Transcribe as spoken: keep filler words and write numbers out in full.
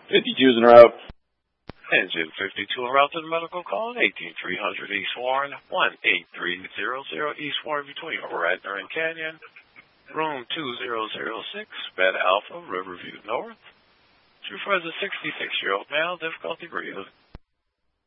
fifty-two's en route. Engine fifty-two en route to the medical call, eighteen three hundred East Warren, one eight three zero zero East Warren between Radnor and Canyon. Room two zero zero six, Bed Alpha, Riverview North. True for a sixty-six-year-old male, difficulty breathing.